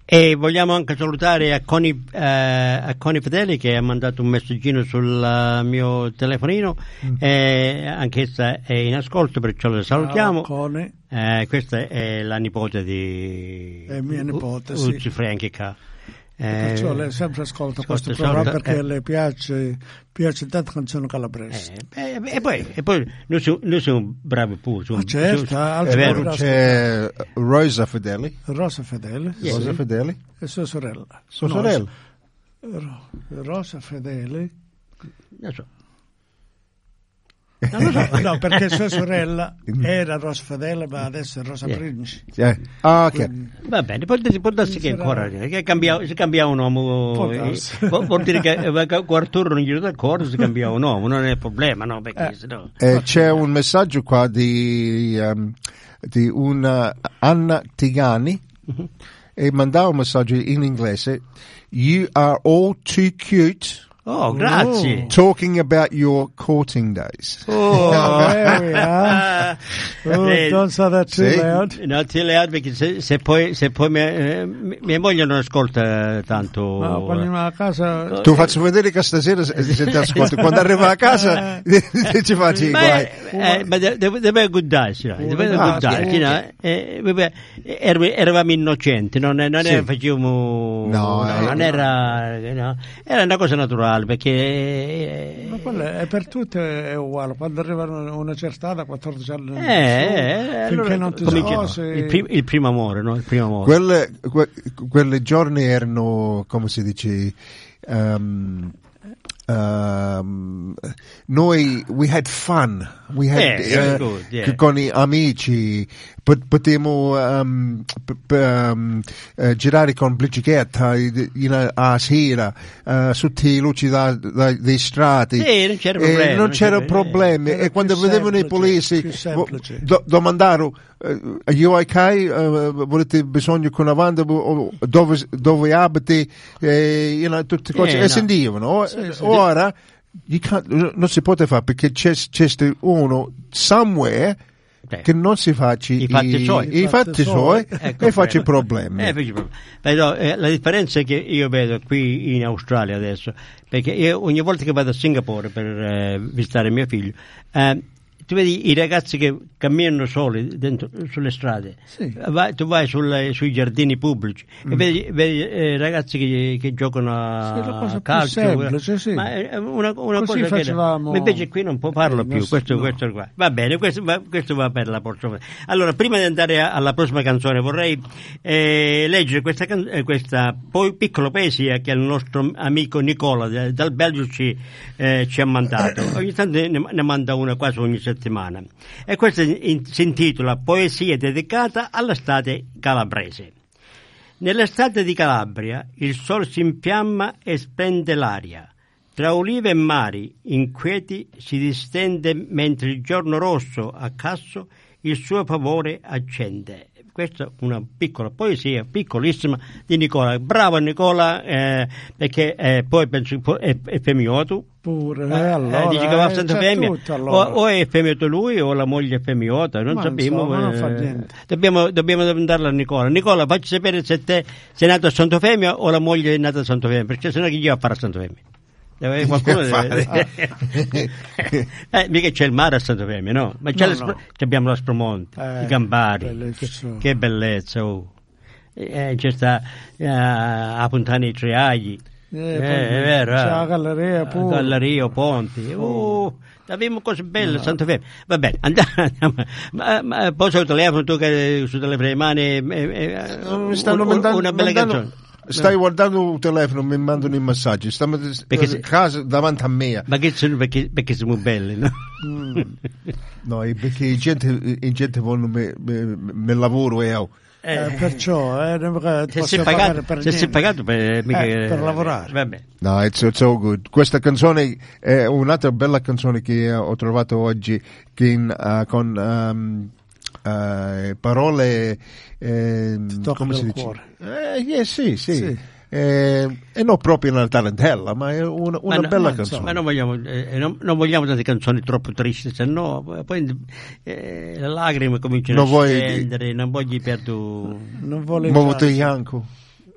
E vogliamo anche salutare a Conny Fedeli, che ha mandato un messaggino sul mio telefonino, anch'essa è in ascolto, perciò la salutiamo. Questa è la nipote di mia nipote, Uzi Franchi qua. Perciò lei sempre ascolta questo programma perché le piace tante canzoni calabresi. E poi noi siamo bravi pure. C'è Rosa Fedeli. Rosa Fedeli. Rosa Fedeli. E sua sorella. Sua sorella. Rosa Fedeli. Non so. Non lo so, no, perché sua sorella era Rosa Fedele, ma adesso è Rosa Princi. Ok. Va bene, può darsi che ancora si cambia un uomo, vuol dire che Arturo non gli è d'accordo, si cambia un uomo, non è problema, no? Perché sennò... c'è un messaggio qua di una Anna Tigani e mandava un messaggio in inglese: "You are all too cute." Oh, grazie. Talking about your courting days. Oh, there we are. Don't say that too loud. No, too loud, perché se poi mia moglie non ascolta tanto. No, quando andiamo a casa... Tu faccio vedere che stasera se ti ascolti. Quando arriva a casa ci faccio i guai. Ma deve guardarsi, eravamo innocenti, non facevamo... non era una cosa naturale. Perché ma quello è per tutti è uguale, quando arrivano una certa età, 14 anni finché non ti sposi, il primo amore, no? Il primo amore. Quelle giorni erano, come si dice, noi we had fun, con gli amici, potremmo girare con bicicletta a sera sotto le luci dei strati, non c'erano problemi. E quando vedevano i poliziotti domandavano you ok, volete bisogno con una van, dove abiti, tutte cose, e sentivano. Ora non si può fare, perché c'è somewhere che non si faccia i fatti suoi e faccia problemi. Però, la differenza è che io vedo qui in Australia adesso, perché io ogni volta che vado a Singapore per visitare mio figlio, tu vedi i ragazzi che camminano soli sulle strade, tu vai sui giardini pubblici e vedi ragazzi che giocano a calcio, ma è una cosa che ma invece qui non può farlo più. Questo qua va bene, questo va per la prossima. Allora, prima di andare alla prossima canzone, vorrei leggere questa piccola poesia che il nostro amico Nicola dal Belgio ci ha mandato. Ogni tanto ne manda una quasi ogni settimana, e questa si intitola Poesia dedicata all'estate calabrese. Nell'estate di Calabria il sole si infiamma e splende l'aria, tra ulive e mari inquieti si distende, mentre il giorno rosso a caso il suo favore accende. Questa è una piccola poesia, piccolissima, di Nicola. Bravo Nicola, perché poi penso è femmioto. Pure, allora, dice che va senza femmina, allora. o è femmioto lui o la moglie è femmiota, non sappiamo. Non fa niente. Dobbiamo domandarla a Nicola. Nicola, facci sapere se te sei nato a Santo Femmia o la moglie è nata a Santo Femmia, perché sennò chi gli va a fare a Santo Femmia? Qualcuno mica c'è il mare a Santo Femmia, no? Ma abbiamo l'Aspromonte, i Gambari, che bellezza, c'è sta a Fontana i Triagli, è vero, c'è la galleria, ponti, abbiamo cose belle a Santo Femmia. Va bene, andiamo. Ma poi sul telefono, tu che su telefono mani una bella canzone. Stai guardando il telefono, mi mandano i messaggi, stiamo a casa davanti a me. Ma perché siamo belli, no? No, perché i gente vogliono me lavoro io. Perciò se sei pagato per lavorare. Vabbè. No, it's so good. Questa canzone è un'altra bella canzone che ho trovato oggi, con parole come si dice? Cuore. Sì. E non proprio una tarantella, ma è una bella canzone. Ma non vogliamo tante canzoni troppo tristi, se no poi le lacrime cominciano a scendere, non voglio perdere. Muovete bianco.